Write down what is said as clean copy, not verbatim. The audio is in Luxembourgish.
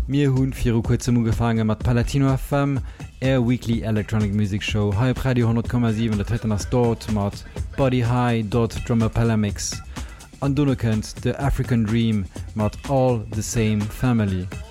Mir hunn fir kurzem gefangen mat Palatino FM, Air Weekly Electronic Music Show, Hype Radio 10,7 der Tretten ass dort mat Body High, dort Drummer Palamix. An dunne kënnt The African Dream mat All the Same Family.